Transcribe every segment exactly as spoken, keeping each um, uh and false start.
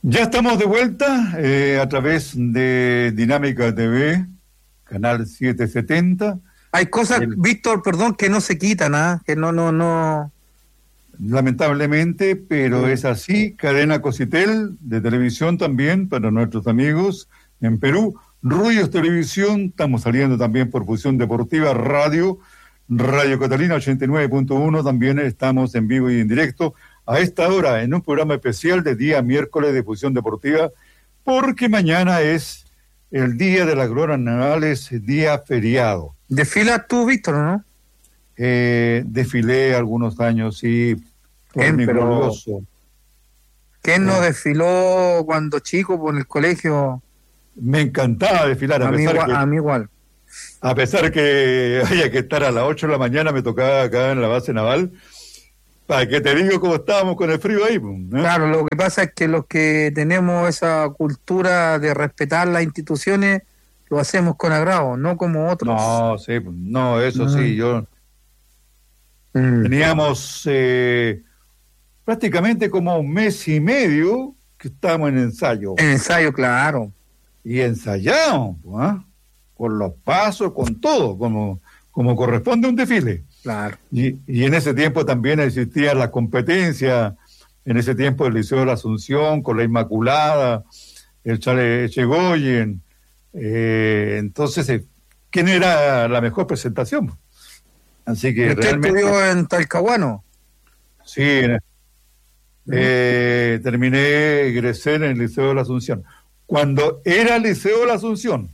Ya estamos de vuelta eh, a través de Dinámica T V, canal setecientos setenta. Hay cosas, El... Víctor, perdón, que no se quitan, ¿ah? Que no, no, no... Lamentablemente, pero sí. Es así. Cadena Cositel de televisión también para nuestros amigos en Perú. Ruidos Televisión, estamos saliendo también por Fusión Deportiva Radio, Radio Catalina ochenta y nueve punto uno, también estamos en vivo y en directo a esta hora en un programa especial de día miércoles de Fusión Deportiva, porque mañana es el Día de las Glorias Navales, día feriado. ¿Desfilas tú, Víctor, no? Eh, desfilé algunos años, sí, por mi pero... glorioso. ¿Quién no eh. desfiló cuando chico por el colegio? Me encantaba desfilar, a, a, pesar mí igual, que, a mí igual. A pesar que haya que estar a las ocho de la mañana, me tocaba acá en la base naval. Para que te digo cómo estábamos con el frío ahí. ¿No? Claro, lo que pasa es que los que tenemos esa cultura de respetar las instituciones, lo hacemos con agrado, no como otros. No, sí, no, eso mm. sí, yo... Mm. Teníamos eh, prácticamente como un mes y medio que estábamos en ensayo. En ensayo, claro. Y ensayamos, ¿eh? Con los pasos, con todo, como, como corresponde a un desfile. Claro. Y, y en ese tiempo también existía la competencia, en ese tiempo el Liceo de la Asunción, con la Inmaculada, el Chale Echegoyen. Eh, entonces, ¿quién era la mejor presentación? Así que ¿Usted realmente... estudió en Talcahuano? Sí, en, eh, terminé, egresé en el Liceo de la Asunción. Cuando era el Liceo de la Asunción.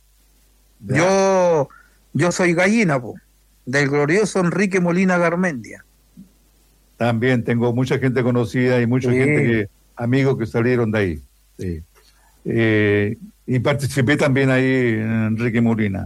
Yo, yo soy gallina, po. Del glorioso Enrique Molina Garmendia. También tengo mucha gente conocida y mucha sí. gente que, amigos que salieron de ahí. Sí. Eh, y participé también ahí en Enrique Molina.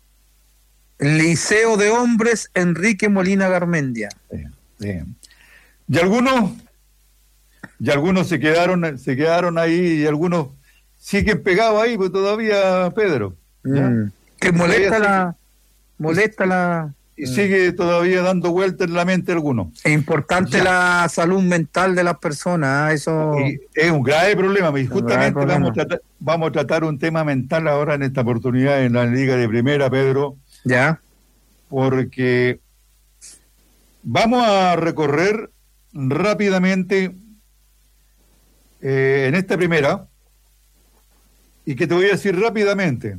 Liceo de Hombres Enrique Molina Garmendia. Sí, sí. Y algunos, y algunos se quedaron, se quedaron ahí y algunos siguen pegados ahí, pues todavía, Pedro. Mm. Que molesta la, molesta la. Y sigue todavía dando vueltas en la mente alguno. Es importante ya. La salud mental de las personas, eso y es un grave problema. Y justamente problema. Vamos, a tratar, vamos a tratar un tema mental ahora en esta oportunidad en la Liga de Primera, Pedro. Ya. Porque vamos a recorrer rápidamente eh, en esta primera, y que te voy a decir rápidamente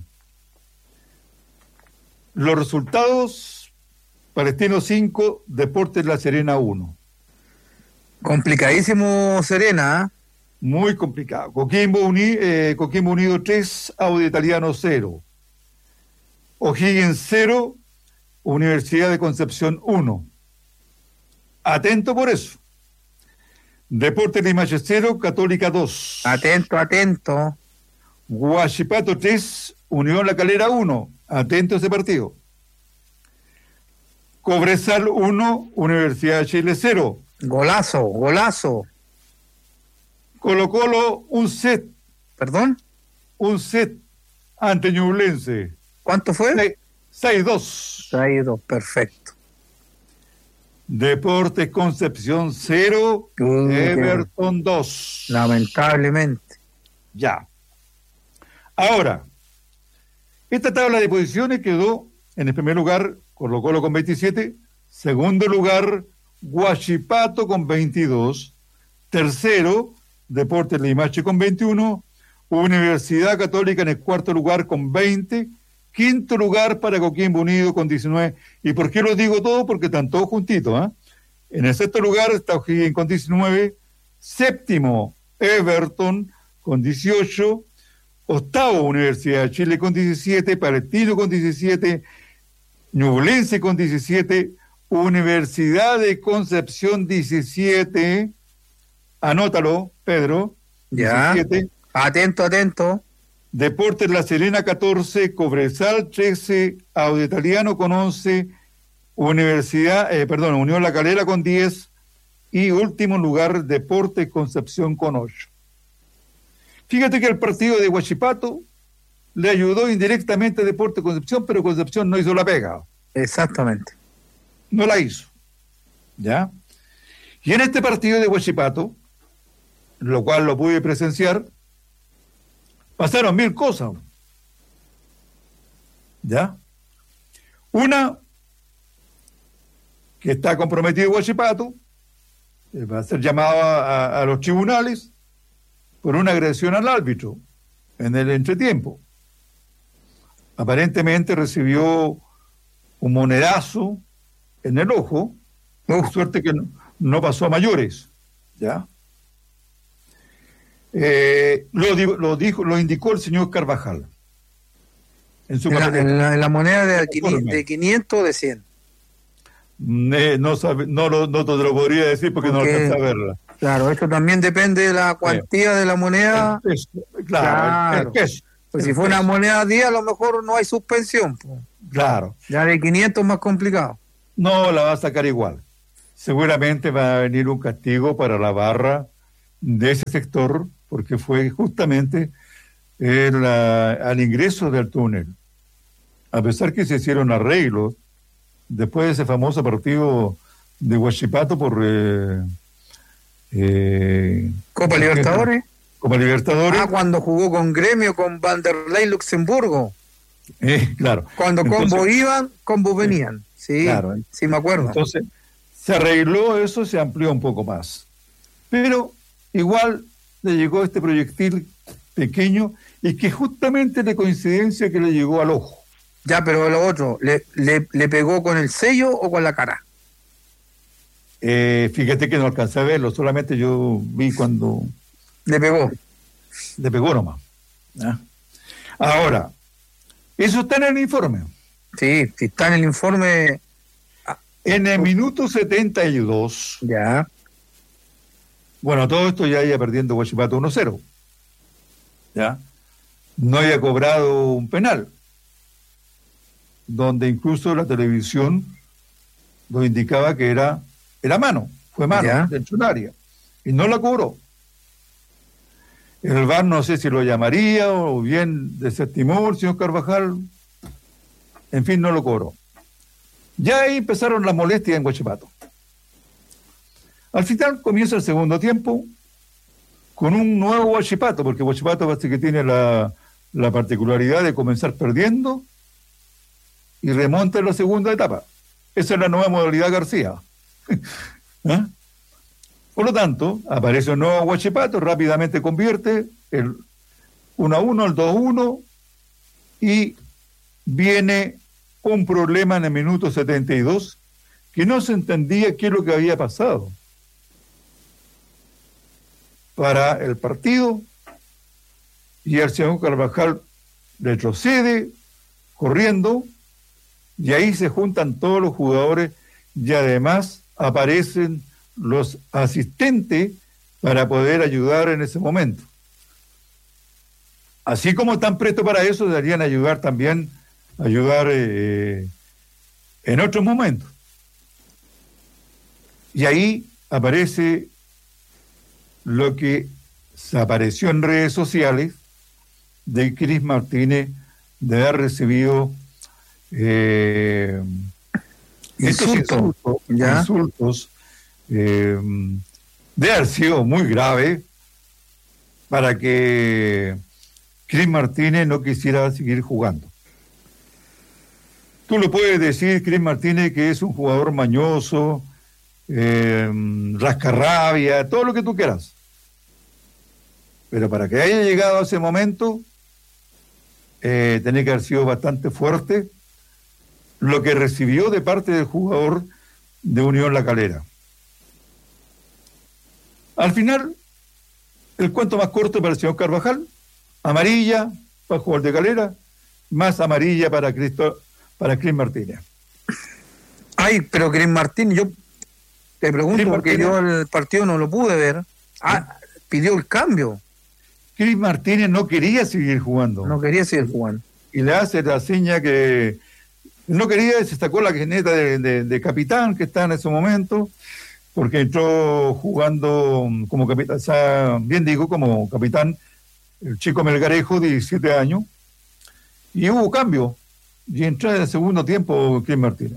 los resultados. Palestino cinco, Deportes La Serena uno. Complicadísimo Serena, ¿eh? Muy complicado. Coquimbo, Uni, eh, Coquimbo Unido tres, Audio Italiano cero. O'Higgins cero, Universidad de Concepción uno. Atento por eso. Deportes Limache cero, Católica dos. Atento, atento. Huachipato tres, Unión La Calera uno. Atento a ese partido. Cobresal uno, Universidad de Chile cero. Golazo, golazo. Colo Colo un set. ¿Perdón? Un set ante Ñublense. ¿Cuánto fue? seis dos. seis dos, perfecto. Deportes Concepción cero, uh, Everton dos. Lamentablemente. Ya. Ahora, esta tabla de posiciones quedó en el primer lugar Colo Colo con veintisiete, segundo lugar Huachipato con veintidós, tercero Deportes Limache con veintiuno, Universidad Católica en el cuarto lugar con veinte, quinto lugar para Coquimbo Unido con diecinueve. ¿Y por qué los digo todo? Porque están todos juntitos, ¿eh? En el sexto lugar está O'Higgins con diecinueve, séptimo Everton con dieciocho, octavo Universidad de Chile con diecisiete, Palestino con diecisiete, Ñublense con diecisiete, Universidad de Concepción diecisiete, anótalo, Pedro, ya. diecisiete. Atento, atento. Deportes La Serena catorce, Cobresal trece, Audio Italiano con once, Universidad, eh, perdón, Unión La Calera con diez y último lugar Deportes Concepción con ocho. Fíjate que el partido de Huachipato le ayudó indirectamente a Deportes Concepción, pero Concepción no hizo la pega. Exactamente. No la hizo. ¿Ya? Y en este partido de Huachipato, lo cual lo pude presenciar, pasaron mil cosas. ¿Ya? Una, que está comprometido Huachipato, eh, va a ser llamado a, a, a los tribunales por una agresión al árbitro en el entretiempo. Aparentemente recibió un monedazo en el ojo, por suerte que no, no pasó a mayores. ¿Ya? Eh, lo, lo dijo, lo indicó el señor Carvajal. En, su en, la, en, la, en la moneda de quinientos, de quinientos o de cien. Eh, no, sabe, no, lo, no te lo podría decir porque, porque no alcanza a verla. Claro, esto también depende de la cuantía sí. de la moneda. El peso, claro, claro. El peso. Pues el si fuera una moneda diez, a lo mejor no hay suspensión. Pues. Claro. Ya de quinientos es más complicado. No, la va a sacar igual. Seguramente va a venir un castigo para la barra de ese sector, porque fue justamente el, al ingreso del túnel. A pesar que se hicieron arreglos, después de ese famoso partido de Huachipato por... Eh, eh, Copa Libertadores. Copa Libertadores. Ah, cuando jugó con Gremio, con Vanderlei Luxemburgo. Eh, claro. Cuando Entonces, combo iban, combo venían. Sí, claro. Sí me acuerdo. Entonces, se arregló eso, se amplió un poco más. Pero igual le llegó este proyectil pequeño y que justamente de coincidencia que le llegó al ojo. Ya, pero lo otro, ¿le, le, le pegó con el sello o con la cara? Eh, fíjate que no alcancé a verlo, solamente yo vi cuando... Le pegó. Le pegó nomás. ¿Ah? Ahora, eso está en el informe. Sí, sí está en el informe. En el minuto setenta y dos. Ya. Bueno, todo esto ya iba perdiendo Huachipato uno cero. ¿Ya? No había cobrado un penal, donde incluso la televisión lo indicaba que era, era mano, fue mano ¿Ya? dentro del área, y no la cobró. El V A R no sé si lo llamaría o bien desestimó el señor Carvajal, en fin, no lo cobró. Ya ahí empezaron las molestias en Huachipato. Al final comienza el segundo tiempo con un nuevo Huachipato, porque Huachipato parece que tiene la, la particularidad de comenzar perdiendo y remonta en la segunda etapa. Esa es la nueva modalidad García. ¿Eh? Por lo tanto, aparece un nuevo Huachipato, rápidamente convierte el uno a uno, el dos a uno, y viene un problema en el minuto setenta y dos que no se entendía qué es lo que había pasado. Para el partido, y el señor Carvajal retrocede corriendo, y ahí se juntan todos los jugadores y además aparecen los asistentes para poder ayudar en ese momento. Así como están prestos para eso, deberían ayudar también, ayudar eh, en otros momentos. Y ahí aparece lo que se apareció en redes sociales de Cris Martínez de haber recibido eh, estos insultos, ¿Ya? insultos eh, de haber sido muy grave para que Cris Martínez no quisiera seguir jugando. Tú lo puedes decir, Cris Martínez, que es un jugador mañoso, eh, rascarrabia, todo lo que tú quieras. Pero para que haya llegado a ese momento, eh, tiene que haber sido bastante fuerte lo que recibió de parte del jugador de Unión La Calera. Al final, el cuento más corto para el señor Carvajal: amarilla para el jugador de Calera, más amarilla para Cristo, para Cris Martínez. Ay, pero Cris Martínez, yo te pregunto Cris porque Martínez, yo el partido no lo pude ver. Ah, ¿sí? Pidió el cambio. Cris Martínez no quería seguir jugando. No quería seguir jugando. Y le hace la seña que no quería, se sacó la geneta de, de, de capitán que está en ese momento, porque entró jugando como capitán, o sea, bien digo, como capitán, el chico Melgarejo, de diecisiete años, y hubo cambio, y entró en el segundo tiempo Cris Martínez.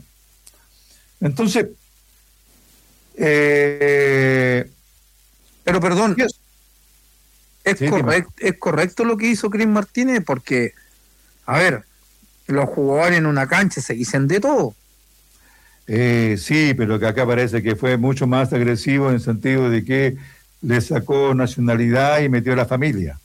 Entonces, eh, pero perdón, Es, Sí, correcto, es correcto lo que hizo Chris Martínez, porque, a ver, los jugadores en una cancha se dicen de todo. Eh, sí, pero que acá parece que fue mucho más agresivo en el sentido de que le sacó nacionalidad y metió a la familia.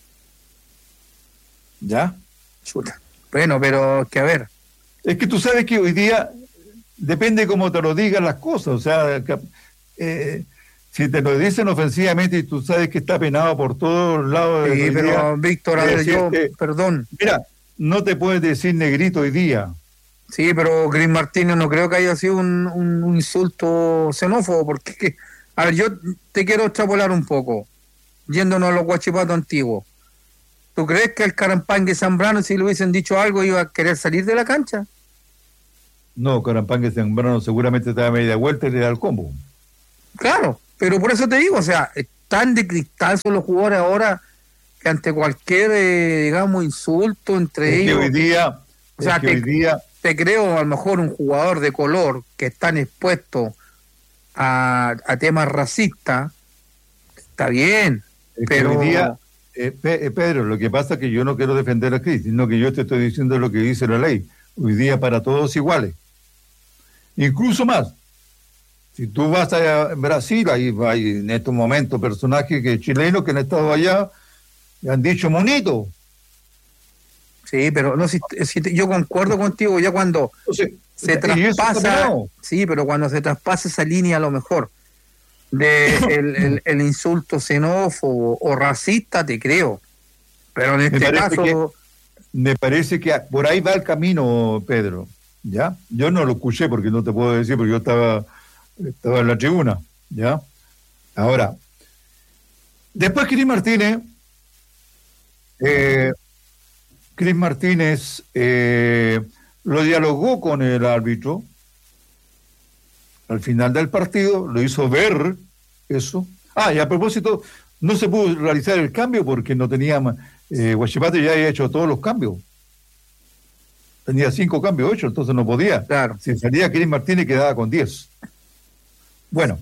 ¿Ya? Chuta. Bueno, pero que a ver. Es que tú sabes que hoy día depende cómo te lo digan las cosas, o sea, que, eh, si te lo dicen ofensivamente y tú sabes que está penado por todos lados. Sí, pero día, Víctor, a ver, yo, perdón. Mira, no te puedes decir negrito hoy día. Sí, pero Chris Martínez no creo que haya sido un, un, un insulto xenófobo, porque, a ver, yo te quiero extrapolar un poco, yéndonos a los guachipatos antiguos. ¿Tú crees que el Carampangue Zambrano, si le hubiesen dicho algo, iba a querer salir de la cancha? No, Carampangue Zambrano seguramente estaba a media vuelta y le da el combo. Claro, pero por eso te digo, o sea, están de cristal son los jugadores ahora que ante cualquier, eh, digamos, insulto entre es ellos... Que hoy día, o sea, que te, hoy día... te creo a lo mejor un jugador de color que están expuestos a, a temas racistas, está bien, es pero... Que hoy día, eh, Pedro, lo que pasa es que yo no quiero defender a Cris, sino que yo te estoy diciendo lo que dice la ley. Hoy día para todos iguales. Incluso más. Si tú vas a Brasil, ahí hay en estos momentos personajes que chilenos que han estado allá y han dicho monito. Sí, pero no si, si te, yo concuerdo contigo ya cuando o sea, se traspasa, sí, pero cuando se traspasa esa línea a lo mejor de el, el, el insulto xenófobo o racista, te creo. Pero en este caso que, me parece que por ahí va el camino, Pedro. ¿Ya? Yo no lo escuché porque no te puedo decir porque yo estaba estaba en la tribuna, ¿ya? Ahora, después Chris Martínez, eh, Chris Martínez eh, lo dialogó con el árbitro al final del partido, lo hizo ver eso. Ah, y a propósito, no se pudo realizar el cambio porque no tenía, eh, Huachipato ya había hecho todos los cambios. Tenía cinco cambios hechos, entonces no podía. Claro. Si salía Chris Martínez quedaba con diez. Bueno,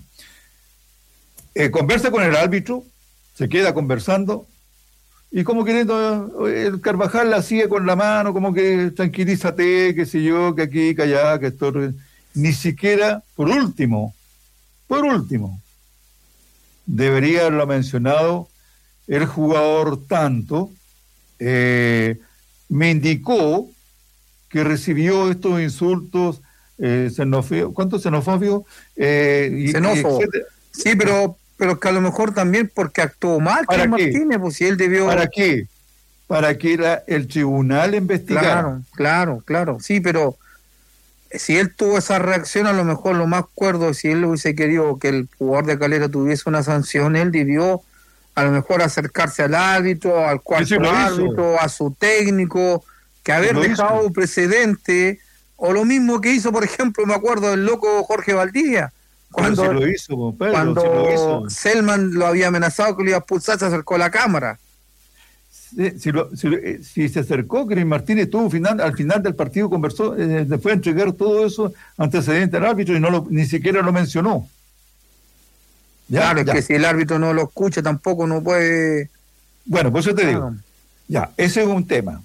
eh, conversa con el árbitro, se queda conversando, y como queriendo, el Carvajal la sigue con la mano, como que tranquilízate, qué sé yo, que aquí, que allá, que esto... Ni siquiera, por último, por último, debería haberlo mencionado el jugador tanto, eh, me indicó que recibió estos insultos eh, xenófobos, ¿cuántos xenófobos? Eh, Xenófobo. Sí, pero, pero que a lo mejor también porque actuó mal ¿Para Martínez, pues si él debió... ¿Para qué? Para que la, el tribunal investigara. Claro, claro, claro, sí, pero si él tuvo esa reacción, a lo mejor lo más cuerdo, si él hubiese querido que el jugador de Calera tuviese una sanción, él debió a lo mejor acercarse al árbitro, al cuarto árbitro, a su técnico, que haber dejado un precedente, o lo mismo que hizo, por ejemplo, me acuerdo del loco Jorge Valdivia, cuando, si lo hizo, Pedro, cuando si lo hizo. Selman lo había amenazado que lo iba a expulsar, se acercó a la cámara. Si, si, lo, si, si se acercó, Chris Martínez tuvo final, al final del partido conversó, eh, le fue a entregar todo eso antecedente al árbitro y no lo, ni siquiera lo mencionó. ¿Ya? Claro, es ya. que si el árbitro no lo escucha tampoco no puede... Bueno, por eso te claro. digo, ya, ese es un tema.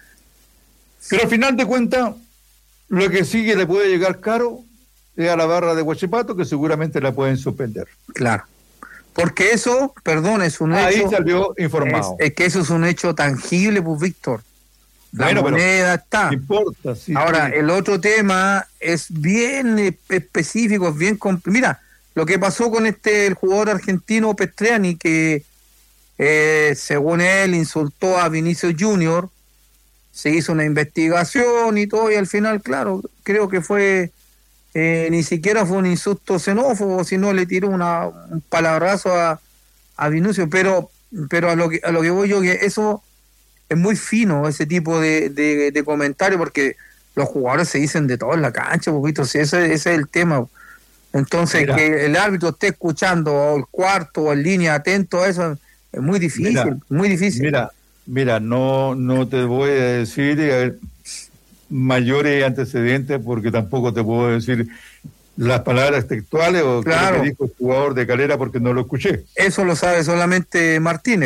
Pero al final de cuentas, lo que sigue le puede llegar caro es a la barra de Huachipato, que seguramente la pueden suspender. Claro. Porque eso, perdón, es un Ahí hecho... Ahí salió informado. Es, es que eso es un hecho tangible, pues, Víctor. La bueno, moneda está. No importa. Sí, Ahora, sí. el otro tema es bien específico, es bien... Compl- Mira, lo que pasó con este el jugador argentino Pestriani, que eh, según él insultó a Vinicius Junior, se hizo una investigación y todo, y al final, claro, creo que fue... Eh, ni siquiera fue un insulto xenófobo, sino le tiró una, un palabrazo a, a Vinicius, pero pero a lo que a lo que voy yo, que eso es muy fino, ese tipo de, de, de comentarios, porque los jugadores se dicen de todo en la cancha, poquito, si ese, ese es el tema. Entonces, mira, que el árbitro esté escuchando, o el cuarto, o en línea, atento a eso, es muy difícil, mira, muy difícil. Mira, mira, no, no te voy a decir... A ver, mayores antecedentes porque tampoco te puedo decir las palabras textuales o claro. lo que dijo el jugador de Calera porque no lo escuché. Eso lo sabe solamente Martínez.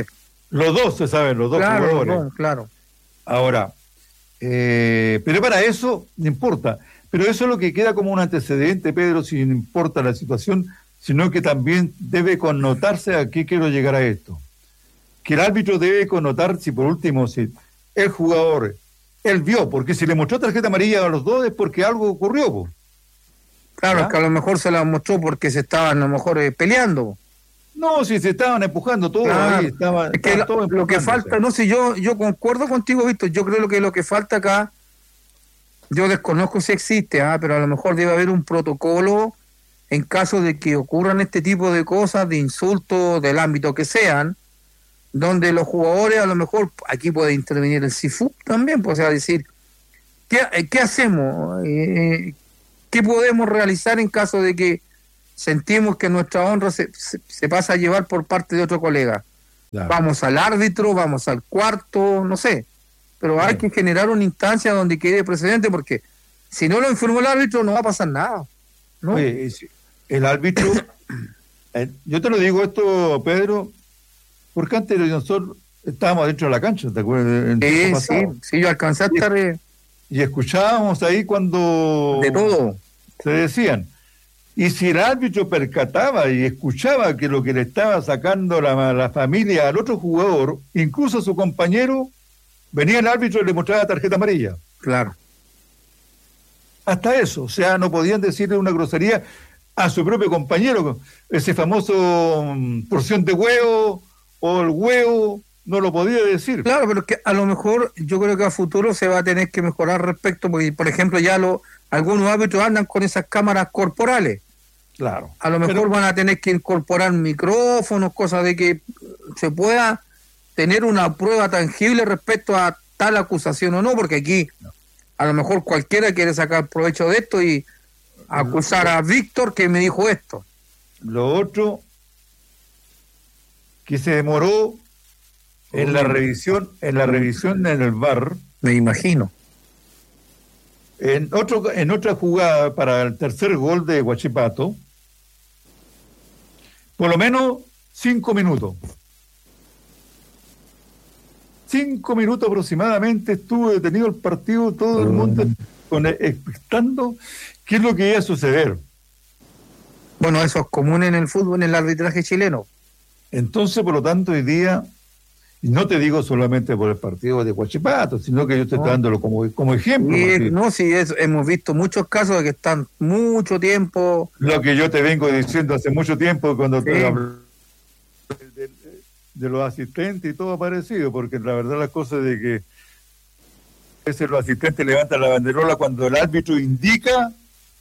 Los dos se saben, los dos claro, jugadores. No, claro. Ahora, eh, pero para eso no importa. Pero eso es lo que queda como un antecedente, Pedro, si no importa la situación, sino que también debe connotarse a qué quiero llegar a esto. Que el árbitro debe connotar, si por último, si el jugador, él vio, porque si le mostró tarjeta amarilla a los dos es porque algo ocurrió. Po. Claro, ¿Ya? es que a lo mejor se la mostró porque se estaban a lo mejor eh, peleando. No, si se estaban empujando todos Claro. ahí, estaban, Es que estaban la- todos lo que empujándose. falta, no sé, yo yo concuerdo contigo, Víctor, yo creo que lo que falta acá, yo desconozco si existe, ah, pero a lo mejor debe haber un protocolo en caso de que ocurran este tipo de cosas, de insultos del ámbito que sean, donde los jugadores a lo mejor, aquí puede intervenir el C I F U también, pues, o sea, decir, ¿qué, eh, qué hacemos? Eh, ¿Qué podemos realizar en caso de que sentimos que nuestra honra se, se, se pasa a llevar por parte de otro colega? Claro. Vamos al árbitro, vamos al cuarto, no sé, pero hay Claro. que generar una instancia donde quede precedente, porque si no lo informó el árbitro no va a pasar nada, ¿no? Oye, es- el árbitro, eh, yo te lo digo esto, Pedro, porque antes nosotros estábamos dentro de la cancha, ¿te acuerdas? En el Sí, tiempo sí, pasado. sí, yo alcancé a estar eh, Y escuchábamos ahí cuando de todo. se decían. Y si el árbitro percataba y escuchaba que lo que le estaba sacando la, la familia al otro jugador, incluso a su compañero, venía el árbitro y le mostraba tarjeta amarilla. Claro. Hasta eso, o sea, no podían decirle una grosería a su propio compañero, ese famoso mm, porción de huevo o el huevo, no lo podía decir. Claro, pero es que a lo mejor yo creo que a futuro se va a tener que mejorar respecto, porque por ejemplo ya lo, algunos árbitros andan con esas cámaras corporales. Claro. A lo mejor Pero- van a tener que incorporar micrófonos, cosas de que se pueda tener una prueba tangible respecto a tal acusación o no, porque aquí a lo mejor cualquiera quiere sacar provecho de esto y acusar a Víctor que me dijo esto. Lo otro que se demoró en la revisión, en la revisión en el V A R, Me imagino. en otro, en otra jugada para el tercer gol de Huachipato, por lo menos cinco minutos. Cinco minutos aproximadamente estuvo detenido el partido, todo el mundo con, expectando qué es lo que iba a suceder. Bueno, eso es común en el fútbol, en el arbitraje chileno. Entonces, por lo tanto, hoy día, y no te digo solamente por el partido de Huachipato, sino que yo estoy No. dándolo como, como ejemplo. Y, Martín. no, sí, es, hemos visto muchos casos de que están mucho tiempo. Lo que yo te vengo diciendo hace mucho tiempo cuando Sí. te hablo de, de- de los asistentes y todo parecido, porque la verdad las cosas de que a veces los asistentes levantan la banderola cuando el árbitro indica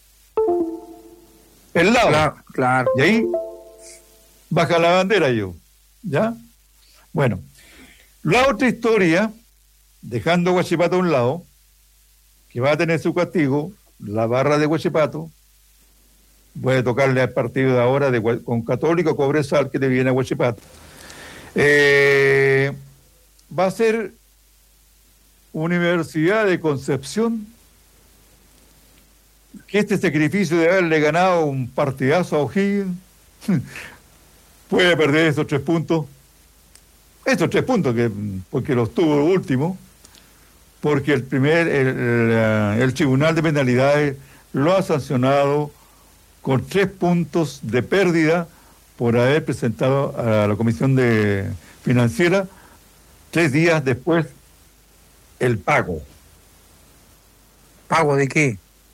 el lado. Claro, claro. Y ahí baja la bandera yo. ¿Ya? Bueno, la otra historia, dejando a Huachipato a un lado, que va a tener su castigo, la barra de Huachipato, puede tocarle al partido de ahora de, Hua- con Católico Cobresal que te viene a Huachipato. Eh, va a ser Universidad de Concepción, que este sacrificio de haberle ganado un partidazo a O'Higgins puede perder esos tres puntos. Estos tres puntos, que porque los tuvo último, porque el primer, el, el, eh, el Tribunal de Penalidades lo ha sancionado con tres puntos de pérdida por haber presentado a la Comisión de Financiera tres días después el pago ¿Pago de qué?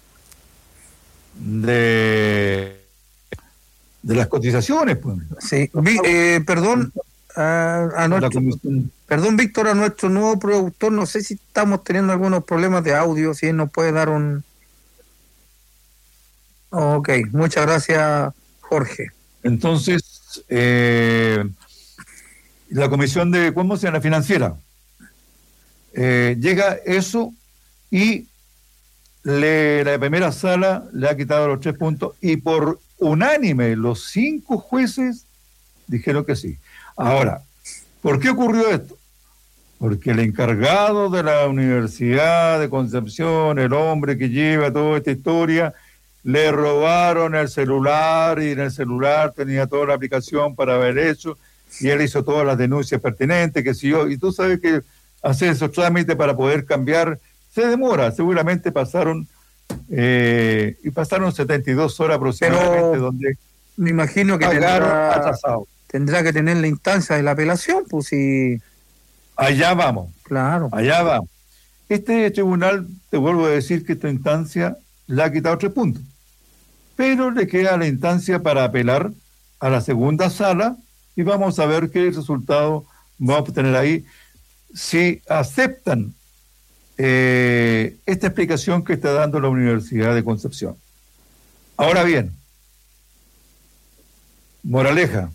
de, de las cotizaciones, pues. Sí. Vi- eh, perdón, a, a La nuestro, comisión- perdón, Víctor, a nuestro nuevo productor, no sé si estamos teniendo algunos problemas de audio, si él nos puede dar un... Ok, muchas gracias, Jorge. Entonces, eh, la comisión de, ¿cómo se llama? Financiera, eh, llega eso y le, la primera sala le ha quitado los tres puntos y por unánime los cinco jueces dijeron que sí. Ahora, ¿por qué ocurrió esto? Porque el encargado de la Universidad de Concepción, el hombre que lleva toda esta historia, le robaron el celular y en el celular tenía toda la aplicación para ver eso y él hizo todas las denuncias pertinentes, que si yo, y tú sabes que hacer esos trámites para poder cambiar se demora, seguramente pasaron eh, y pasaron setenta y dos horas aproximadamente. Pero donde me imagino que pagaron tendrá, atrasado. tendrá que tener la instancia de la apelación, pues sí. Allá vamos, Claro. allá vamos. Este tribunal, te vuelvo a decir que esta instancia le ha quitado tres puntos, pero le queda la instancia para apelar a la segunda sala y vamos a ver qué resultado vamos a obtener ahí, si aceptan eh, esta explicación que está dando la Universidad de Concepción. Ahora bien, moraleja.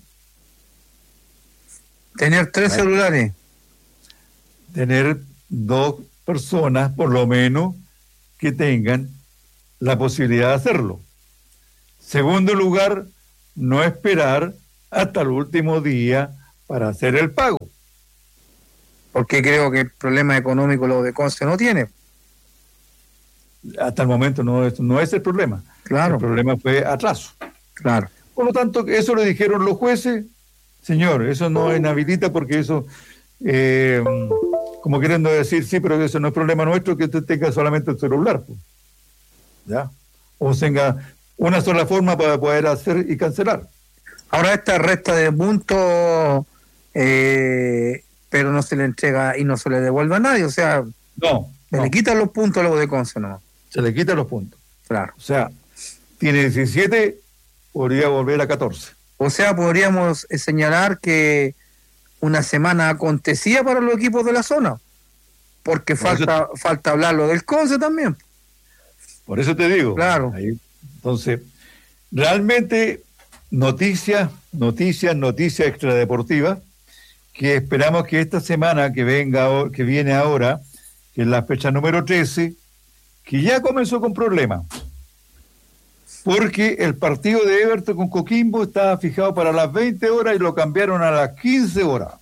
Tener tres ¿Vale? celulares. Tener dos personas, por lo menos, que tengan la posibilidad de hacerlo. Segundo lugar, no esperar hasta el último día para hacer el pago. Porque creo que el problema económico lo de Conce no tiene. Hasta el momento no es, no es el problema. Claro. El problema fue atraso. Claro. Por lo tanto, eso le dijeron los jueces. Señor, eso no inhabilita porque eso, eh, como queriendo decir, sí, pero eso no es problema nuestro que usted tenga solamente el celular. Pues. ¿Ya? O tenga una sola forma para poder hacer y cancelar. Ahora esta resta de puntos, eh, pero no se le entrega y no se le devuelve a nadie. O sea, No. se no. le quitan los puntos a los de Conce, ¿no? Se le quitan los puntos. Claro. O sea, tiene diecisiete, podría volver a catorce. O sea, podríamos eh, señalar que una semana acontecía para los equipos de la zona, porque Por eso- falta falta hablar lo del Conce también. Por eso te digo. Claro. Ahí, entonces, realmente, noticias, noticias, noticias extradeportivas, que esperamos que esta semana que venga, o- que viene ahora, que es la fecha número trece, que ya comenzó con problemas. Porque el partido de Everton con Coquimbo estaba fijado para las veinte horas y lo cambiaron a las quince horas.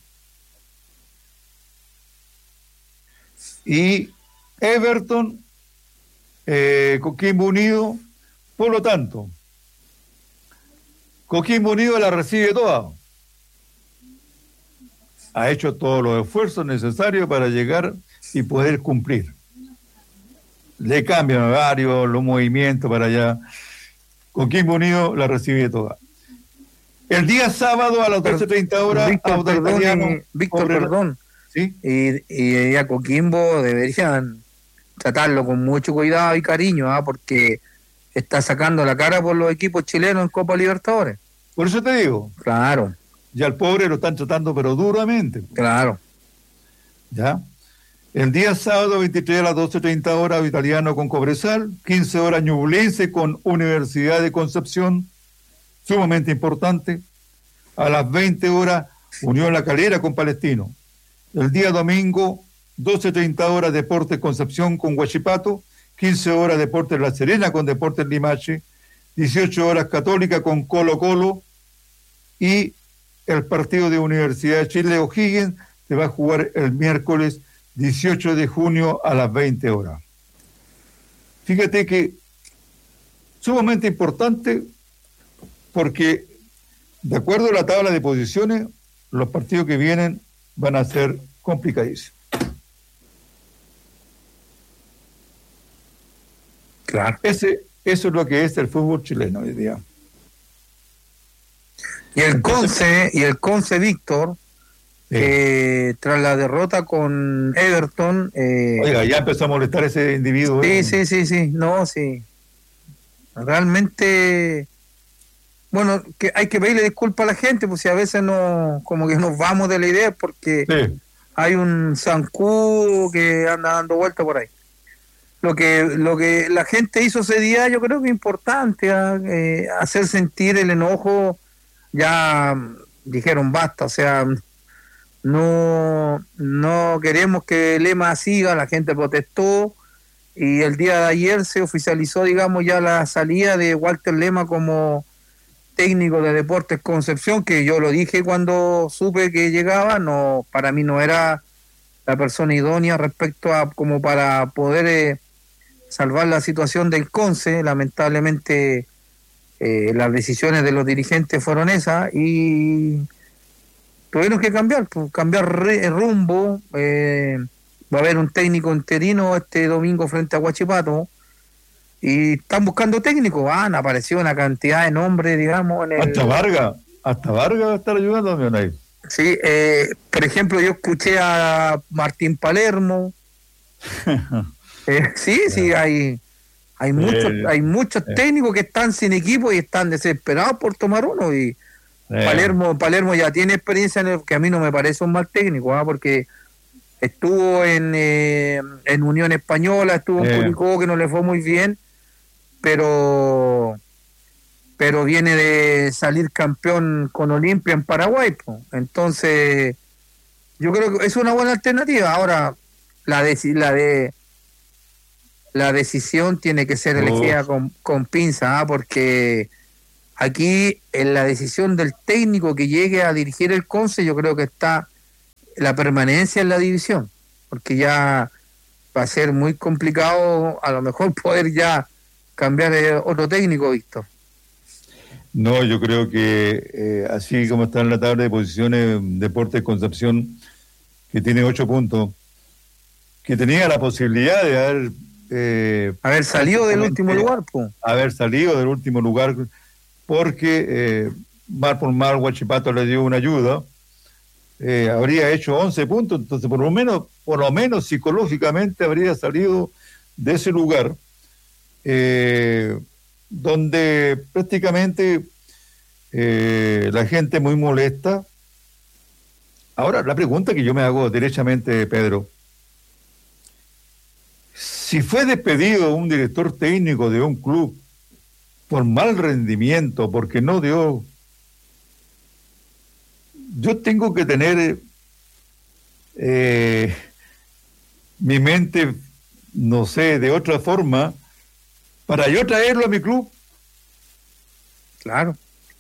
Y Everton, eh, Coquimbo Unido, por lo tanto, Coquimbo Unido la recibe toda. Ha hecho todos los esfuerzos necesarios para llegar y poder cumplir. Le cambian horarios, los movimientos para allá. Coquimbo Unido la recibe toda. El día sábado a las doce treinta horas, Víctor, Auda perdón, Italiano, eh, Víctor, Obrera- perdón. ¿sí? Y, y a Coquimbo deberían tratarlo con mucho cuidado y cariño, ¿ah? Porque está sacando la cara por los equipos chilenos en Copa Libertadores. Por eso te digo, Claro, ya al pobre lo están tratando pero duramente. claro. ¿Ya? El día sábado veintitrés a las doce treinta horas, Italiano con Cobresal, quince horas Ñublense con Universidad de Concepción, sumamente importante. A las veinte horas, Unión La Calera con Palestino. El día domingo, doce treinta horas, Deportes Concepción con Huachipato, quince horas, Deportes La Serena con Deportes Limache, dieciocho horas, Católica con Colo Colo, y el partido de Universidad de Chile O'Higgins se va a jugar el miércoles dieciocho de junio a las veinte horas. Fíjate que sumamente importante porque de acuerdo a la tabla de posiciones, los partidos que vienen van a ser complicadísimos. Claro. Ese, eso es lo que es el fútbol chileno hoy día. Y el Conce, y el Conce Víctor, Sí. eh, tras la derrota con Everton, eh, Oiga, ya empezó a molestar ese individuo. sí, ¿eh? sí, sí, sí, no, sí. Realmente, bueno, que hay que pedirle disculpas a la gente, pues si a veces no, como que nos vamos de la idea, porque Sí. hay un zancudo que anda dando vuelta por ahí. Lo que, lo que la gente hizo ese día, yo creo que es importante, ¿ah? eh, hacer sentir el enojo. Ya mm, dijeron basta, o sea, no, no queremos que Lema siga, la gente protestó y el día de ayer se oficializó, digamos, ya la salida de Walter Lema como técnico de Deportes Concepción, que yo lo dije cuando supe que llegaba, no, para mí no era la persona idónea respecto a como para poder eh, salvar la situación del Conce. Lamentablemente eh, las decisiones de los dirigentes fueron esas y tuvieron que cambiar, pues, cambiar re, rumbo. Eh, va a haber un técnico interino este domingo frente a Huachipato. Y están buscando técnicos. Han aparecido una cantidad de nombres, digamos. En el... Hasta Vargas, hasta Vargas va a estar ayudando también ahí. Sí, eh, por ejemplo, yo escuché a Martín Palermo. eh, sí, sí, hay, hay muchos, Eh, hay muchos eh. técnicos que están sin equipo y están desesperados por tomar uno. Y Eh, Palermo, Palermo ya tiene experiencia en el, que a mí no me parece un mal técnico, ¿ah? Porque estuvo en, eh, en Unión Española, estuvo en Eh. Curicó, que no le fue muy bien, pero pero viene de salir campeón con Olimpia en Paraguay, po. Entonces yo creo que es una buena alternativa. Ahora la de, la de la decisión tiene que ser elegida Uf. con, con pinza, ¿ah? Porque aquí en la decisión del técnico que llegue a dirigir el Conce, yo creo que está la permanencia en la división, porque ya va a ser muy complicado a lo mejor poder ya cambiar eh, otro técnico, Víctor. No, yo creo que eh, así como está en la tabla de posiciones, Deportes Concepción, que tiene ocho puntos, que tenía la posibilidad de haber eh, Haber salido del último lugar, pues. haber salido del último lugar, porque eh, mal por mal Huachipato le dio una ayuda, eh, habría hecho once puntos, entonces por lo menos, por lo menos psicológicamente habría salido de ese lugar, eh, donde prácticamente eh, la gente muy molesta. Ahora, la pregunta que yo me hago derechamente, Pedro, si fue despedido un director técnico de un club por mal rendimiento, porque no dio, yo tengo que tener eh, mi mente, no sé, de otra forma, para yo traerlo a mi club. Claro.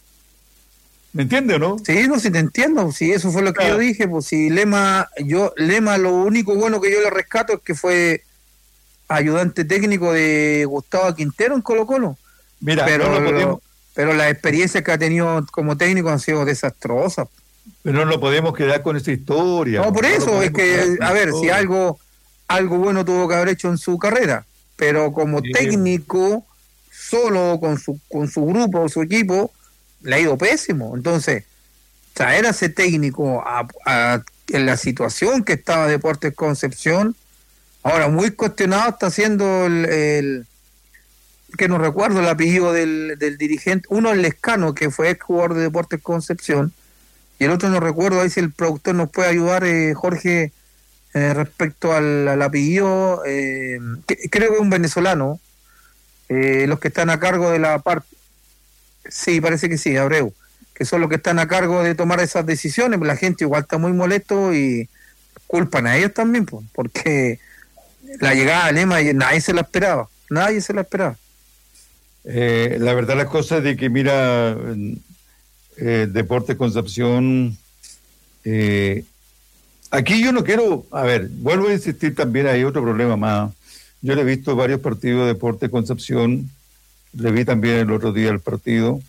¿Me entiende o no? Sí, no, si te entiendo, si eso fue lo que Claro. yo dije, pues si Lema, yo, Lema, lo único bueno que yo le rescato es que fue ayudante técnico de Gustavo Quintero en Colo Colo. Mira, pero, no lo podemos, lo, pero las experiencias que ha tenido como técnico han sido desastrosas. pero no lo podemos quedar con esa historia. No, por No lo eso, es podemos quedar que, con a ver, esa si historia. algo, algo bueno tuvo que haber hecho en su carrera, pero como Sí. técnico, solo con su, con su grupo, su equipo, le ha ido pésimo. Entonces, traer a ese técnico a, a- en la situación que estaba Deportes Concepción, ahora muy cuestionado está siendo el, el- que no recuerdo el apellido del, del dirigente, uno es Lescano, que fue ex jugador de Deportes Concepción, y el otro no recuerdo, ahí si el productor nos puede ayudar, eh, Jorge, eh, respecto al, al apellido, eh, que, creo que es un venezolano, eh, los que están a cargo de la parte, sí, parece que sí, Abreu, que son los que están a cargo de tomar esas decisiones. La gente igual está muy molesto y culpan a ellos también, pues, porque la llegada de Lema y nadie se la esperaba, nadie se la esperaba. Eh, la verdad las cosas de que mira, eh, Deportes Concepción, eh, aquí yo no quiero, a ver, vuelvo a insistir también, hay otro problema más. Yo le he visto varios partidos de Deportes Concepción, le vi también el otro día el partido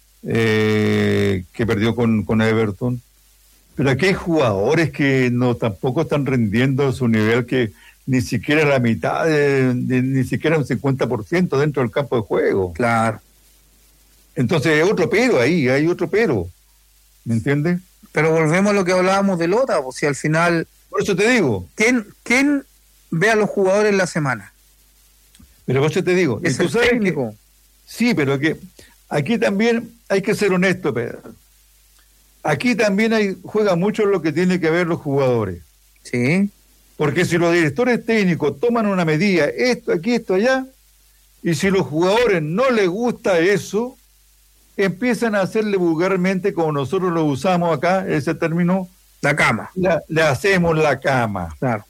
eh, que perdió con, con Everton, pero aquí hay jugadores que no tampoco están rendiendo a su nivel, que ni siquiera la mitad, de, de- ni siquiera un cincuenta por ciento dentro del campo de juego. Claro. Entonces hay otro pero ahí, hay otro pero, ¿me entiendes? Pero volvemos a lo que hablábamos de Lota, pues si al final, Por eso te digo, ¿quién, quién ve a los jugadores en la semana? pero por eso te digo, y Es tú el sabes que- técnico. sí, pero que aquí también hay que ser honesto, Pedro. Aquí también hay, juega mucho lo que tiene que ver los jugadores. Sí, Porque si los directores técnicos toman una medida, esto, aquí, esto, allá, y si los jugadores no les gusta eso, empiezan a hacerle vulgarmente, como nosotros lo usamos acá, ese término, la cama. la- le hacemos la cama. Claro.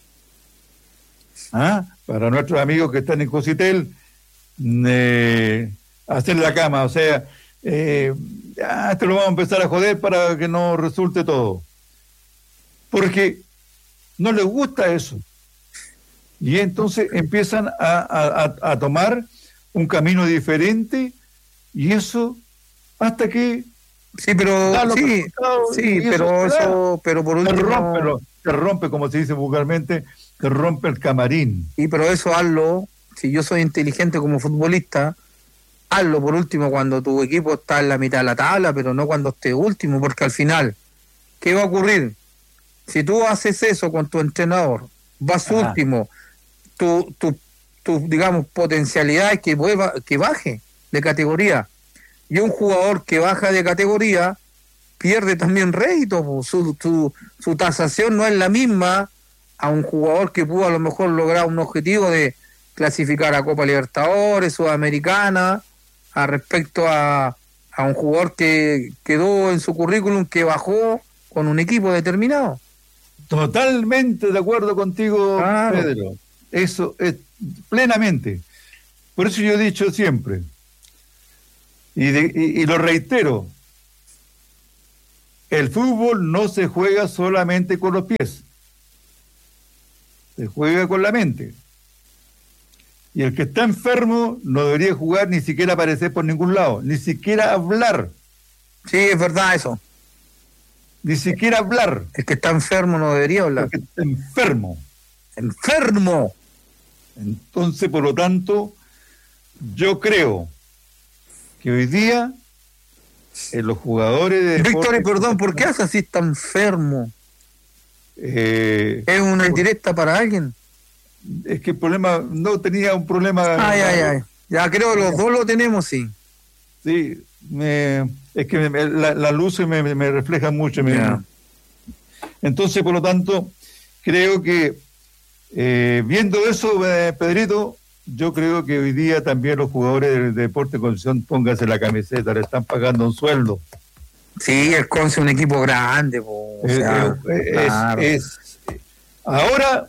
¿Ah? Para nuestros amigos que están en Cositel, eh, hacer la cama, o sea, eh, ya te lo vamos a empezar a joder para que no resulte todo. Porque no les gusta eso. Y entonces empiezan a, a, a, a tomar un camino diferente, y eso hasta que Sí, pero da los sí, resultados sí, y eso pero se da. eso, pero por Te último, rompe, lo- te rompe, como se dice vulgarmente, te rompe el camarín. y pero eso hazlo, si yo soy inteligente como futbolista, hazlo por último cuando tu equipo está en la mitad de la tabla, pero no cuando esté último, porque al final, ¿qué va a ocurrir? Si tú haces eso con tu entrenador, vas Ajá. último, tu, tu, tu, digamos, potencialidad es que, vuelva, que baje de categoría. Y un jugador que baja de categoría pierde también rédito, po. Su, su, su tasación no es la misma a un jugador que pudo a lo mejor lograr un objetivo de clasificar a Copa Libertadores, Sudamericana, a respecto a, a un jugador que quedó en su currículum que bajó con un equipo determinado. Totalmente de acuerdo contigo, Claro. Pedro. Eso es plenamente. Por eso yo he dicho siempre, y, de- y- y lo reitero, el fútbol no se juega solamente con los pies, se juega con la mente. Y el que está enfermo no debería jugar ni siquiera aparecer por ningún lado, ni siquiera hablar, Sí, es verdad eso. ni siquiera hablar, El que está enfermo no debería hablar. porque está enfermo. ¡Enfermo! Entonces, por lo tanto, yo creo que hoy día eh, los jugadores de Víctor, y deporte- perdón, ¿por qué hace así está enfermo? Eh, ¿Es una indirecta para alguien? es que el problema, no tenía un problema. Ay, ay, ay. Ya creo que los dos lo tenemos, sí. Sí, me- es que me- la, la luz me, me refleja mucho. me- Ya. Entonces, por lo tanto, creo que eh, viendo eso, eh, Pedrito, yo creo que hoy día también los jugadores del Deporte Concepción, pónganse la camiseta, le están pagando un sueldo. Sí, el Conce es un equipo grande, po, o Eh, sea, eh, es- claro. es- ahora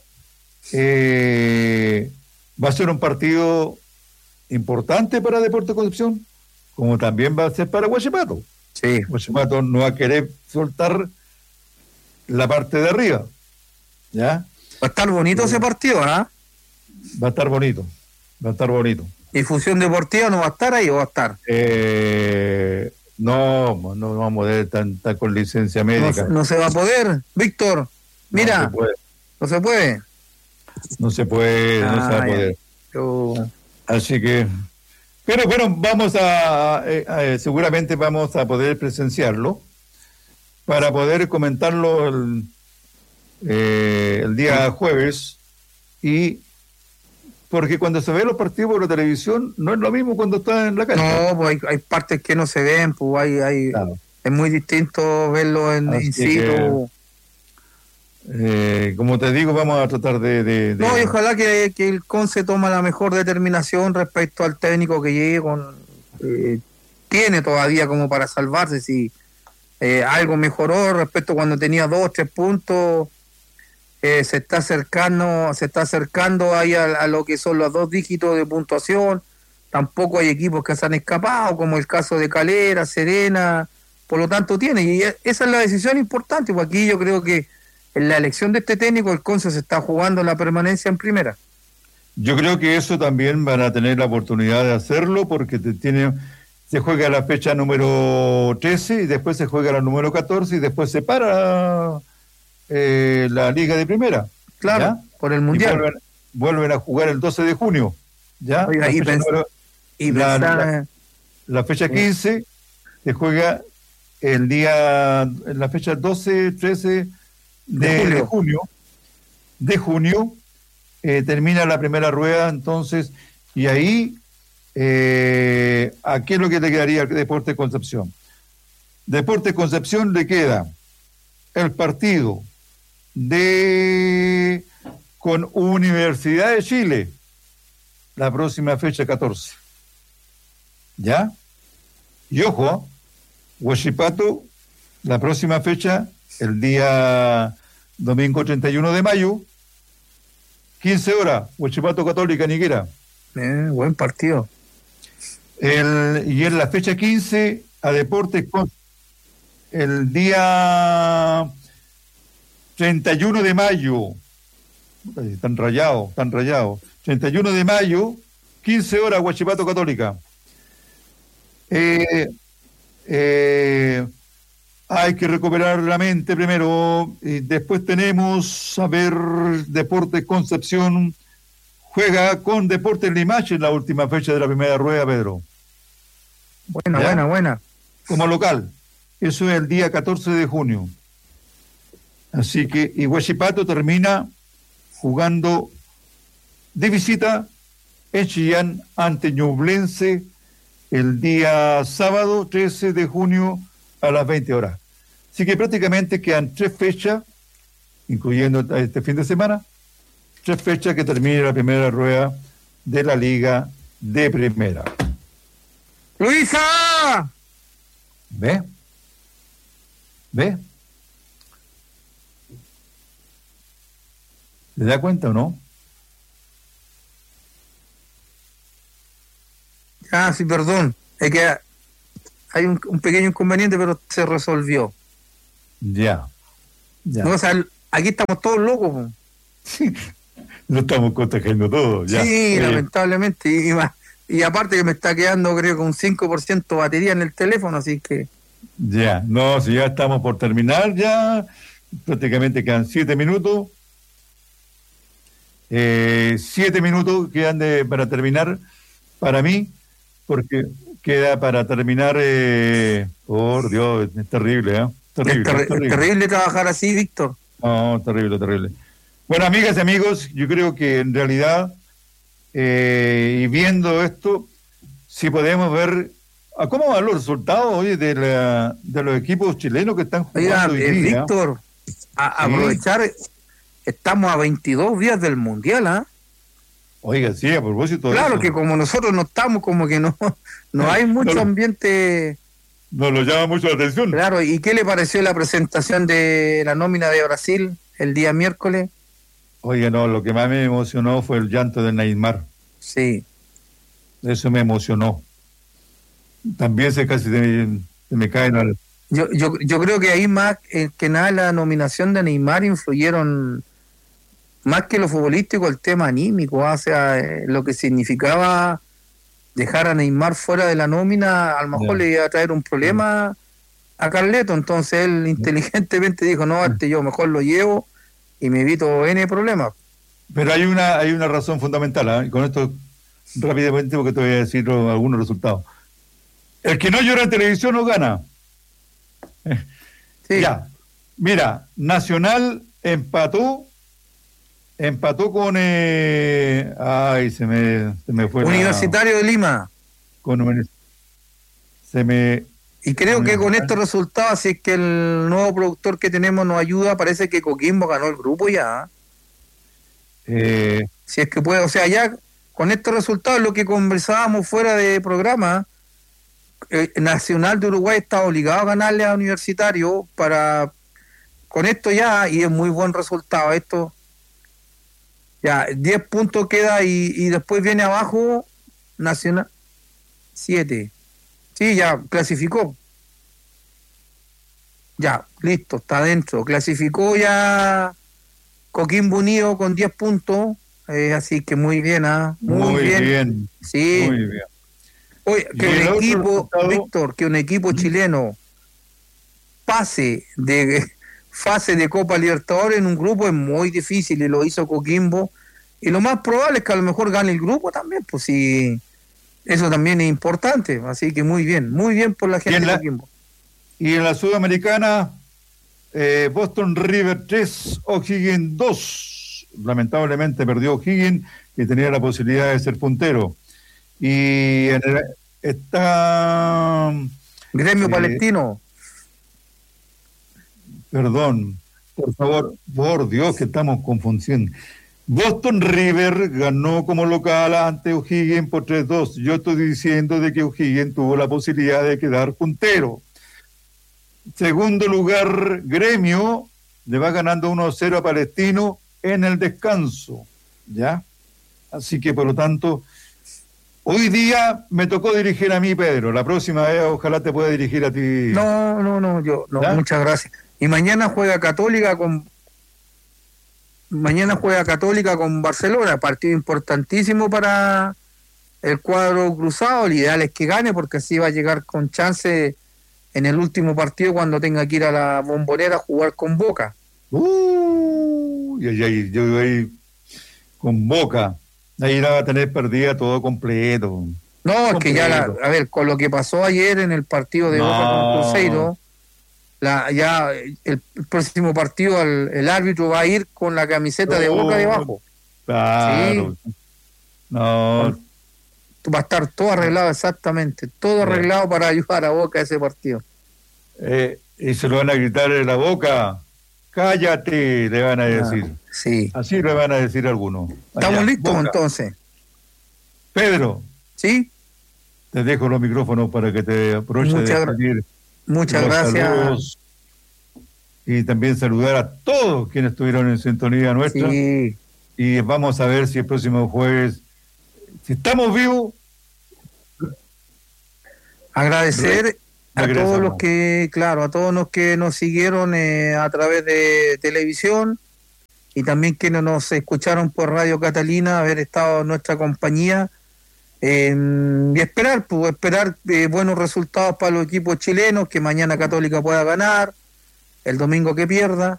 eh, va a ser un partido importante para Deporte Concepción, como también va a ser para Huachipato. Sí. Huachipato no va a querer soltar la parte de arriba, ¿ya? Va a estar bonito ese partido, ¿ah? Va a estar bonito, va a estar bonito. ¿Y Fusión Deportiva no va a estar ahí o va a estar? Eh, no, no vamos a poder estar con licencia No, médica. se- no se va a poder. Víctor, mira, No se puede, no se puede. no se puede, no se va a Ah, poder. ya. Yo- Así que, pero bueno, vamos a, eh, eh, seguramente vamos a poder presenciarlo para poder comentarlo el, eh, el día jueves, y porque cuando se ven los partidos por la televisión no es lo mismo cuando está en la cancha. No, pues hay, hay partes que no se ven, pues hay, hay, Claro. es muy distinto verlo en Así in situ. Eh, como te digo, vamos a tratar de... de- de- No, y ojalá que, que el Conce toma la mejor determinación respecto al técnico que llegue con... eh, tiene todavía como para salvarse, si eh, algo mejoró respecto a cuando tenía dos, tres puntos, eh, se está acercando, se está acercando ahí a, a lo que son los dos dígitos de puntuación. Tampoco hay equipos que se han escapado, como el caso de Calera, Serena, por lo tanto tiene, y esa es la decisión importante, porque aquí yo creo que en la elección de este técnico el Conce se está jugando la permanencia en primera. Yo creo que eso también van a tener la oportunidad de hacerlo, porque te tiene, se juega la fecha número trece y después se juega la número catorce y después se para eh, la liga de primera. Claro, ¿ya? por el Y Mundial. vuelven, vuelven a jugar el doce de junio. ¿ya? Oiga, la, y fecha pens- número- Y la- pensar, la- la fecha quince se juega el día, en la fecha doce, trece de, De julio. de junio. De junio eh, termina la primera rueda, entonces, y ahí, eh, ¿a qué es lo que le quedaría al Deporte Concepción? Deporte Concepción le queda el partido de con Universidad de Chile, la próxima fecha catorce. ¿Ya? Y ojo, Huachipato, la próxima fecha, el día domingo treinta y uno de mayo, quince horas, Huachipato Católica Niguera. eh, buen partido. El, y en la fecha quince, a Deportes con el día treinta y uno de mayo, tan rayado, tan rayado, treinta y uno de mayo, quince horas, Huachipato Católica. Eh, eh, hay que recuperar la mente primero, y después tenemos, a ver, Deportes Concepción juega con Deportes Limache en la última fecha de la primera rueda, Pedro. Buena, ¿Ya? buena, buena. Como local. Eso es el día catorce de junio. Así que, y Huachipato termina jugando de visita en Chillán ante Ñublense el día sábado trece de junio a las veinte horas. Así que prácticamente quedan tres fechas, incluyendo este fin de semana, tres fechas que termine la primera rueda de la Liga de Primera. ¡Luisa! ¿Ve? ¿Ve? ¿Se da cuenta o no? Ah, sí, perdón. Es que hay un, un pequeño inconveniente, pero se resolvió. Ya. Ya. No, o sea, aquí estamos todos locos. Po. Sí. Lo estamos contagiando todo. Ya. Sí, eh, lamentablemente. Y, y, más, y aparte que me está quedando, creo que un cinco por ciento batería en el teléfono, así que... Ya. No, si ya estamos por terminar, ya prácticamente quedan siete minutos. Eh, siete minutos quedan de, para terminar para mí, porque queda para terminar, eh, por Dios, es terrible, ¿eh? Terrible, es, ter es terrible. es terrible trabajar así, Víctor. No, terrible, terrible. Bueno, amigas y amigos, yo creo que en realidad, eh, y viendo esto, si podemos ver, ¿a cómo van los resultados hoy de, la, de los equipos chilenos que están jugando Oiga, hoy eh, día? Víctor, a, Sí. aprovechar, estamos a veintidós días del Mundial, ¿ah? Oiga, sí, a propósito de Claro eso, que como nosotros no estamos, como que no, no hay mucho No, ambiente. nos lo llama mucho la atención. Claro, ¿y qué le pareció la presentación de la nómina de Brasil el día miércoles? Oiga, no, lo que más me emocionó fue el llanto de Neymar. Sí. Eso me emocionó. También se casi se, se me caen al... Yo, yo, yo creo que ahí más eh, que nada la nominación de Neymar influyeron más que lo futbolístico, el tema anímico, ¿ah? O sea, eh, lo que significaba dejar a Neymar fuera de la nómina, a lo mejor Ya. le iba a traer un problema a Carleto, entonces él inteligentemente dijo, no, este yo mejor lo llevo y me evito N problemas. Pero hay una hay una razón fundamental, ¿eh? Y con esto rápidamente porque te voy a decir lo- algunos resultados. El que no llora en televisión no gana. Sí. Ya, mira, Nacional empató, empató con, eh, ay, se me, se me fue la- Universitario de Lima. con Uni- se me, Y creo que con Universitario. estos resultados, si es que el nuevo productor que tenemos nos ayuda, parece que Coquimbo ganó el grupo ya. ¿ah? eh, Si es que puede, o sea, ya con estos resultados, lo que conversábamos fuera de programa, eh, Nacional de Uruguay está obligado a ganarle a Universitario para, con esto ya, y es muy buen resultado, esto, ya, diez puntos queda y, y después viene abajo Nacional, siete, sí, ya, clasificó, ya, listo, está adentro, clasificó ya Coquimbo Unido con diez puntos, eh, así que muy bien, ¿ah? Muy, muy bien. bien, Sí. muy bien. Oye, Y que el un otro equipo, resultado- Víctor, que un equipo chileno pase de fase de Copa Libertadores en un grupo es muy difícil y lo hizo Coquimbo. Y lo más probable es que a lo mejor gane el grupo también, pues sí, eso también es importante. Así que muy bien, muy bien por la gente en la- de Coquimbo. Y en la Sudamericana, eh, Boston River tres, O'Higgins dos. Lamentablemente perdió O'Higgins, que tenía la posibilidad de ser puntero. Y en el- está, Gremio eh, Palestino. perdón, por favor, por Dios, que estamos confundiendo. Boston River ganó como local ante O'Higgins por tres dos. Yo estoy diciendo de que O'Higgins tuvo la posibilidad de quedar puntero. Segundo lugar, Gremio le va ganando uno cero a Palestino en el descanso, ¿ya? Así que, por lo tanto, hoy día me tocó dirigir a mí, Pedro. La próxima vez ojalá te pueda dirigir a ti. No, no, no, yo, no, ¿Ya? muchas gracias. Y mañana juega Católica con mañana juega Católica con Barcelona, partido importantísimo para el cuadro cruzado. El ideal es que gane porque así va a llegar con chance en el último partido cuando tenga que ir a la Bombonera a jugar con Boca. Uh, y ahí, yo ahí con Boca, ahí la va a tener perdida todo completo. No, completo. Es que ya, la, a ver, con lo que pasó ayer en el partido de no. Boca con Cruzeiro, la, ya el, el próximo partido el, el árbitro va a ir con la camiseta oh, de Boca debajo. Claro. ¿Sí? No. Va a estar todo arreglado, exactamente, todo arreglado para ayudar a Boca a ese partido. Eh, y se lo van a gritar en la boca, cállate, le van a decir. Ah, sí. Así le van a decir algunos. Estamos Allá, listos Boca. Entonces. Pedro. Sí. Te dejo los micrófonos para que te aproveches Muchas, de despedir. Muchas gracias. Saludos. Y también saludar a todos quienes estuvieron en sintonía nuestra. Sí. Y vamos a ver si el próximo jueves, si estamos vivos. Agradecer a todos los que, claro, a todos los que nos siguieron eh, a través de televisión y también que nos escucharon por Radio Catalina, haber estado en nuestra compañía eh, y esperar, pues, esperar eh, buenos resultados para los equipos chilenos, que mañana Católica pueda ganar, el domingo que pierda.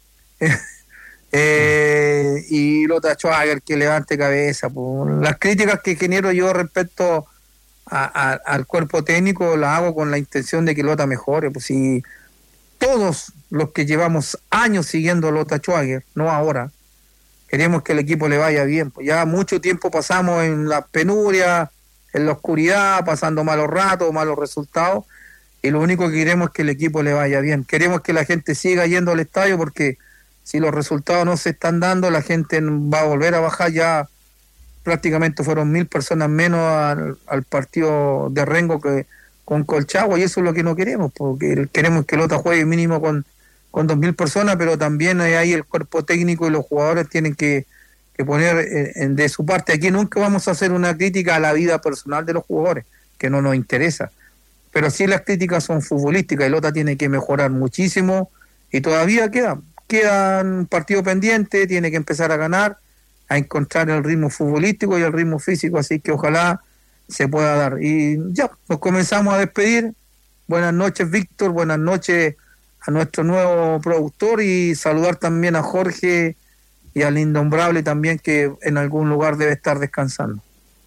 Eh, y Lota Schwager que levante cabeza. Pues. Las críticas que genero yo respecto a, a, al cuerpo técnico las hago con la intención de que Lota mejore. Pues si todos los que llevamos años siguiendo a Lota Schwager, no ahora, queremos que el equipo le vaya bien. Pues ya mucho tiempo pasamos en la penuria, en la oscuridad, pasando malos ratos, malos resultados, y lo único que queremos es que el equipo le vaya bien. Queremos que la gente siga yendo al estadio porque si los resultados no se están dando, la gente va a volver a bajar. Ya prácticamente fueron mil personas menos al, al partido de Rengo que con Colchagua, y eso es lo que no queremos, porque queremos que Lota juegue mínimo con, con dos mil personas, pero también ahí el cuerpo técnico y los jugadores tienen que, que poner en, en, de su parte. Aquí nunca vamos a hacer una crítica a la vida personal de los jugadores, que no nos interesa, pero sí las críticas son futbolísticas, y Lota tiene que mejorar muchísimo, y todavía queda quedan un partido pendiente, tiene que empezar a ganar, a encontrar el ritmo futbolístico y el ritmo físico, así que ojalá se pueda dar. Y ya, nos comenzamos a despedir. Buenas noches, Víctor, buenas noches a nuestro nuevo productor, y saludar también a Jorge y al Indombrable también, que en algún lugar debe estar descansando.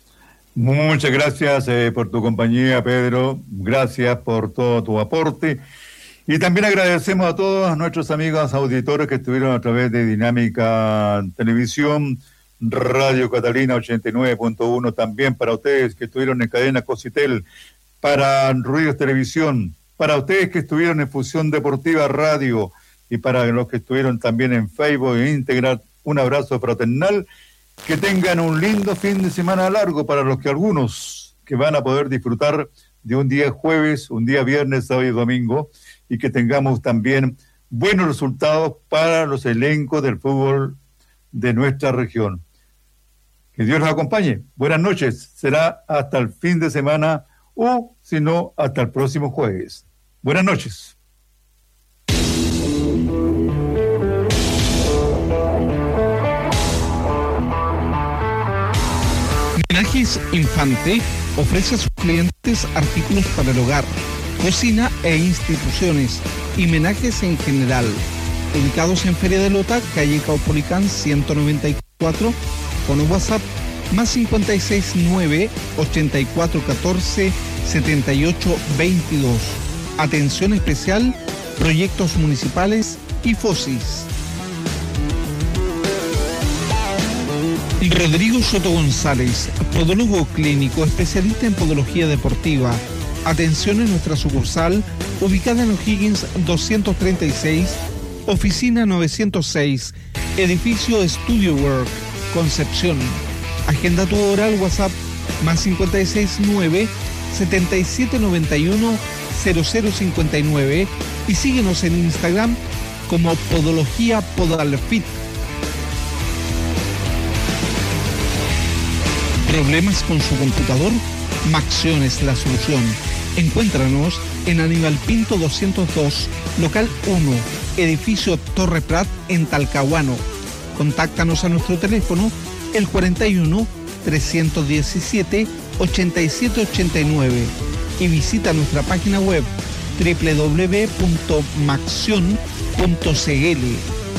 Muchas gracias eh, por tu compañía, Pedro, gracias por todo tu aporte. Y también agradecemos a todos nuestros amigos auditores que estuvieron a través de Dinámica Televisión, Radio Catalina ochenta y nueve punto uno, también para ustedes que estuvieron en Cadena Cositel, para Ruidos Televisión, para ustedes que estuvieron en Fusión Deportiva Radio, y para los que estuvieron también en Facebook e Integrar, un abrazo fraternal. Que tengan un lindo fin de semana largo para los que algunos que van a poder disfrutar de un día jueves, un día viernes, sábado y domingo, y que tengamos también buenos resultados para los elencos del fútbol de nuestra región. Que Dios los acompañe. Buenas noches. Será hasta el fin de semana o, si no, hasta el próximo jueves. Buenas noches. Menajes Infante ofrece a sus clientes artículos para el hogar, cocina e instituciones, y menajes en general. Ubicados en Feria de Lota, calle Caupolicán ciento noventa y cuatro, con un WhatsApp más cincuenta y seis nueve, ochenta y cuatro catorce, setenta y ocho veintidós. Atención especial, proyectos municipales y FOSIS. Rodrigo Soto González, podólogo clínico, especialista en podología deportiva. Atención en nuestra sucursal, ubicada en O'Higgins doscientos treinta y seis, oficina novecientos seis, edificio Studio Work, Concepción. Agenda tu hora al WhatsApp más cincuenta y seis nueve, setenta y siete noventa y uno, cero cero cincuenta y nueve, y síguenos en Instagram como Podología Podalfit. ¿Problemas con su computador? Maxion es la solución. Encuéntranos en Aníbal Pinto doscientos dos, local uno, edificio Torre Prat, en Talcahuano. Contáctanos a nuestro teléfono el cuarenta y uno, trescientos diecisiete, ochenta y siete ochenta y nueve, y visita nuestra página web doble u doble u doble u punto maxion punto c l.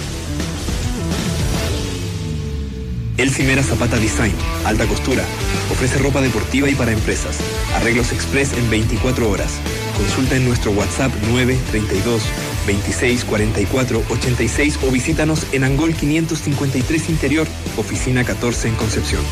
El Cimera Zapata Design, alta costura, ofrece ropa deportiva y para empresas, arreglos express en veinticuatro horas. Consulta en nuestro WhatsApp nueve treinta y dos, veintiséis cuarenta y cuatro ochenta y seis o visítanos en Angol quinientos cincuenta y tres Interior, oficina catorce en Concepción.